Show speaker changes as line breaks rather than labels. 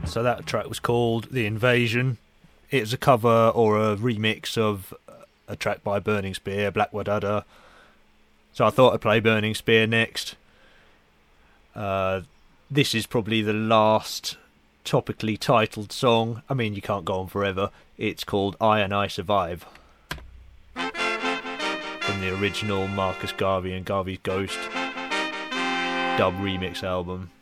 So that track was called The Invasion. It's a cover or a remix of a track by Burning Spear, Blackwood Udder. So I thought I'd play Burning Spear next. This is probably the last topically titled song. I mean, you can't go on forever. It's called I and I Survive, from the original Marcus Garvey and Garvey's Ghost dub remix album.